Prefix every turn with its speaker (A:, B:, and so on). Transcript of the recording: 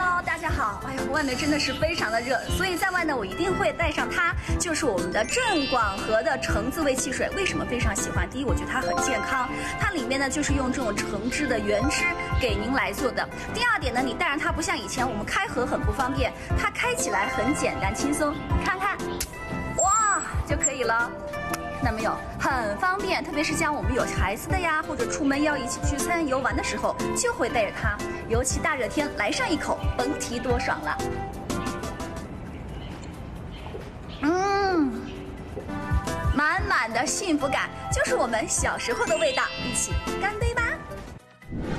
A: Hello， 大家好。哎呦，外面真的是非常的热，所以在外呢，我一定会带上它，就是我们的正广和的橙子味汽水。为什么非常喜欢？第一，我觉得它很健康，它里面呢就是用这种橙汁的原汁给您来做的。第二点呢，你带上它不像以前我们开盒很不方便，它开起来很简单轻松，看看，哇就可以了。 那没有，很方便，特别是像我们有孩子的呀，或者出门要一起去餐游玩的时候，就会带着它。尤其大热天，来上一口，甭提多爽了。满满的幸福感，就是我们小时候的味道。一起干杯吧！